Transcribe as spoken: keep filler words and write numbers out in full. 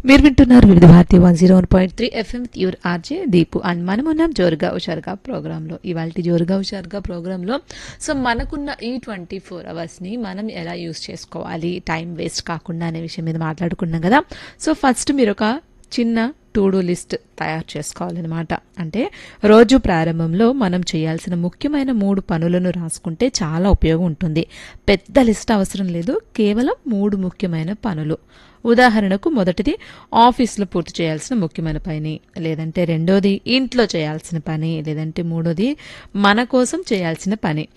మీరు వింటున్నారు వివిధ Bharati one zero one point three FM your RJ Deepu and మనం ఉన్నాం జోరుగా హుషారుగా ప్రోగ్రాంలో. ఇవాళ జోరుగా హుషారుగా ప్రోగ్రాంలో సో మనకున్న ఈ ట్వంటీ ఫోర్ అవర్స్ని మనం ఎలా యూస్ చేసుకోవాలి టైం వేస్ట్ కాకుండా అనే విషయం మీద మాట్లాడుకున్నాం కదా. సో ఫస్ట్ మీరు ఒక చిన్న టు డూ లిస్ట్ తయారు చేసుకోవాలన్నమాట. అంటే రోజు ప్రారంభంలో మనం చేయాల్సిన ముఖ్యమైన మూడు పనులను రాసుకుంటే చాలా ఉపయోగం ఉంటుంది. పెద్ద లిస్ట్ అవసరం లేదు, కేవలం మూడు ముఖ్యమైన పనులు. ఉదాహరణకు మొదటిది ఆఫీస్లో పూర్తి చేయాల్సిన ముఖ్యమైన పని, లేదంటే రెండోది ఇంట్లో చేయాల్సిన పని, లేదంటే మూడోది మన కోసం చేయాల్సిన పని.